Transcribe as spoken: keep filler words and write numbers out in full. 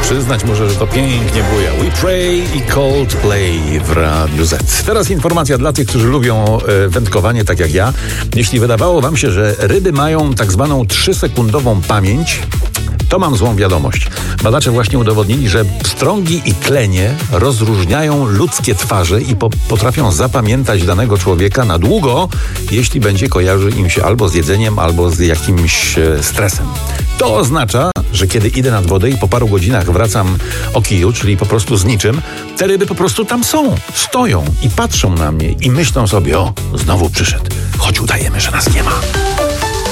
Przyznać muszę, że to pięknie buja. We Pray i Coldplay w Radiu Z. Teraz informacja dla tych, którzy lubią e, wędkowanie tak jak ja. Jeśli wydawało wam się, że ryby mają tak zwaną trzysekundową pamięć, to mam złą wiadomość. Badacze właśnie udowodnili, że pstrągi i klenie rozróżniają ludzkie twarze i po- potrafią zapamiętać danego człowieka na długo, jeśli będzie kojarzył im się albo z jedzeniem, albo z jakimś e, stresem. To oznacza, że kiedy idę nad wodę i po paru godzinach wracam o kiju, czyli po prostu z niczym, te ryby po prostu tam są, stoją i patrzą na mnie i myślą sobie: o, znowu przyszedł, choć udajemy, że nas nie ma.